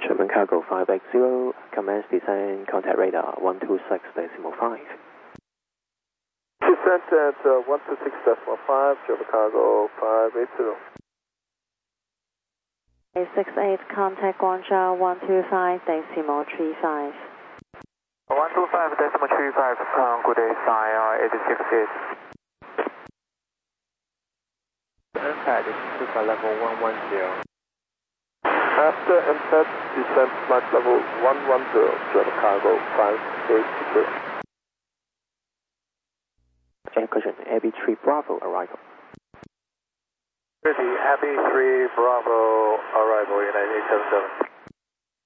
German Cargo 580, commence descent, contact radar 126.5. Descent at 126.5, German Cargo 580. 868, contact Guangzhou 125.35. 125.35, good day, Sire 868. Impact is flight level 110. After impact, descent flight level 110, German Cargo 580. Question, Abbey 3 Bravo arrival. Abbey 3 Bravo arrival, United 877.